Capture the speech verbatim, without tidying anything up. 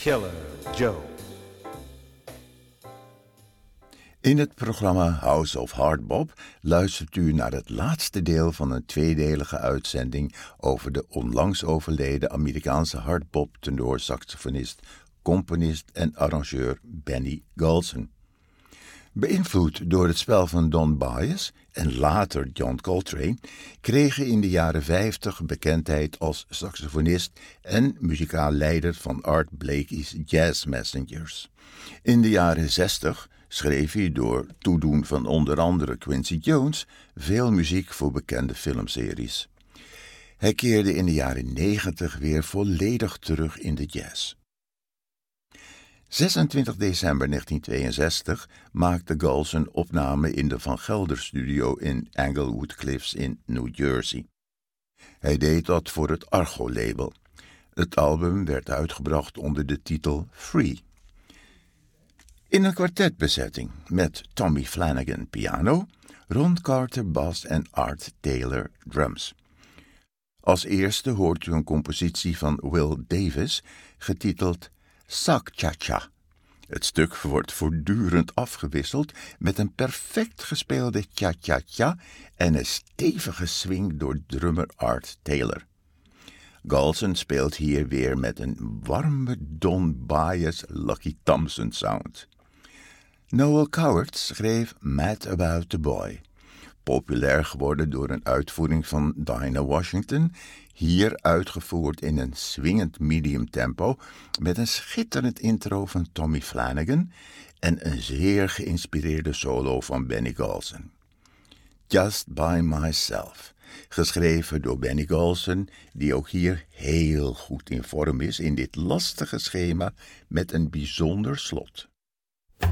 Killer Joe. In het programma House of Hardbop luistert u naar het laatste deel van een tweedelige uitzending over de onlangs overleden Amerikaanse hardbop tenorsaxofonist, componist en arrangeur Benny Golson. Beïnvloed door het spel van Don Byas en later John Coltrane, kregen in de jaren vijftig bekendheid als saxofonist en muzikaal leider van Art Blakey's Jazz Messengers. In de jaren zestig schreef hij door toedoen van onder andere Quincy Jones veel muziek voor bekende filmseries. Hij keerde in de jaren negentig weer volledig terug in de jazz. zesentwintig december negentien tweeënzestig maakte Golson opname in de Van Gelder Studio in Englewood Cliffs in New Jersey. Hij deed dat voor het Argo-label. Het album werd uitgebracht onder de titel Free. In een kwartetbezetting met Tommy Flanagan piano, Ron Carter bas en Art Taylor drums. Als eerste hoort u een compositie van Will Davis getiteld Sac Cha Cha. Het stuk wordt voortdurend afgewisseld met een perfect gespeelde cha-cha-cha en een stevige swing door drummer Art Taylor. Golson speelt hier weer met een warme Don Byas Lucky Thompson sound. Noel Coward schreef Mad About the Boy, populair geworden door een uitvoering van Dinah Washington, hier uitgevoerd in een swingend medium tempo met een schitterend intro van Tommy Flanagan en een zeer geïnspireerde solo van Benny Golson. Just By Myself, geschreven door Benny Golson, die ook hier heel goed in vorm is in dit lastige schema met een bijzonder slot.